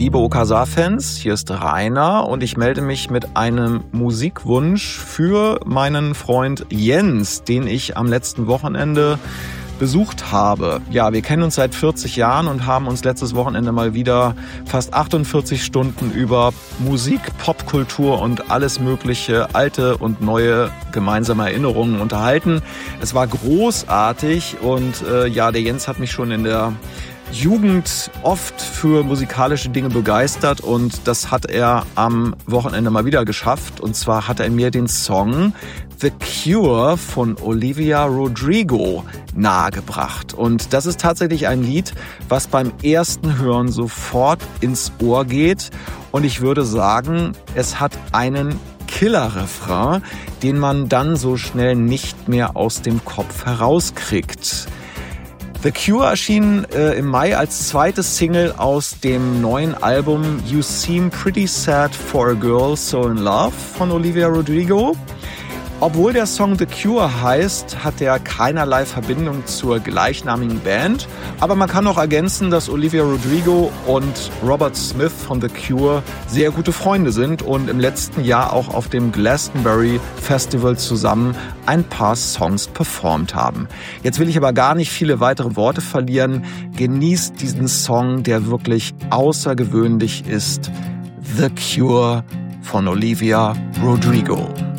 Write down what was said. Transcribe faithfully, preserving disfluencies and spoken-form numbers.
Liebe O K S A-Fans, hier ist Rainer und ich melde mich mit einem Musikwunsch für meinen Freund Jens, den ich am letzten Wochenende besucht habe. Ja, wir kennen uns seit vierzig Jahren und haben uns letztes Wochenende mal wieder fast achtundvierzig Stunden über Musik, Popkultur und alles mögliche, alte und neue gemeinsame Erinnerungen unterhalten. Es war großartig und äh, ja, der Jens hat mich schon in der Jugend oft für musikalische Dinge begeistert und das hat er am Wochenende mal wieder geschafft. Und zwar hat er mir den Song The Cure von Olivia Rodrigo nahegebracht. Und das ist tatsächlich ein Lied, was beim ersten Hören sofort ins Ohr geht. Und ich würde sagen, es hat einen Killer-Refrain, den man dann so schnell nicht mehr aus dem Kopf herauskriegt. The Cure erschien äh, im Mai als zweite Single aus dem neuen Album You Seem Pretty Sad for a Girl So in Love von Olivia Rodrigo. Obwohl der Song The Cure heißt, hat er keinerlei Verbindung zur gleichnamigen Band. Aber man kann auch ergänzen, dass Olivia Rodrigo und Robert Smith von The Cure sehr gute Freunde sind und im letzten Jahr auch auf dem Glastonbury Festival zusammen ein paar Songs performt haben. Jetzt will ich aber gar nicht viele weitere Worte verlieren. Genießt diesen Song, der wirklich außergewöhnlich ist. The Cure von Olivia Rodrigo.